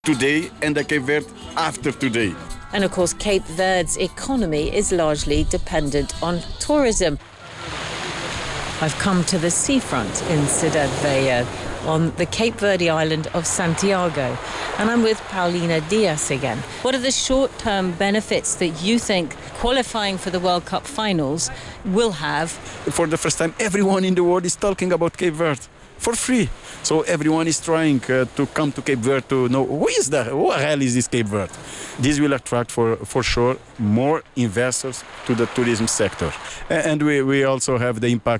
today and the Cape Verde after today. And of course, Cape Verde's economy is largely dependent on tourism. I've come to the seafront in Cidade Velha on the Cape Verde island of Santiago, and I'm with Paulina Diaz again. What are the short-term benefits that you think qualifying for the World Cup finals will have? For the first time, everyone in the world is talking about Cape Verde for free. So everyone is trying to come to Cape Verde to know who the hell is this Cape Verde. This will attract for sure more investors to the tourism sector. And we also have the impact